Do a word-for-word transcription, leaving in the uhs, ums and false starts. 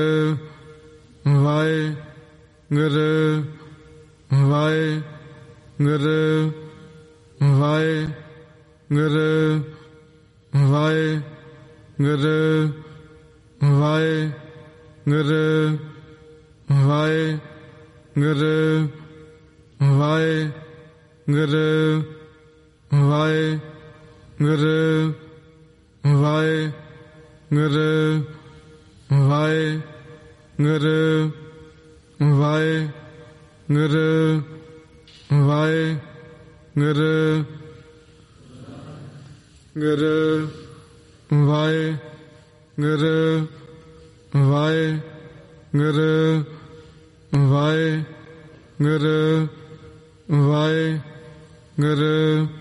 Waheguru Waheguru Waheguru Waheguru Waheguru Waheguru Waheguru Waheguru Waheguru Waheguru Waheguru Waheguru Guru Waheguru Waheguru Waheguru Waheguru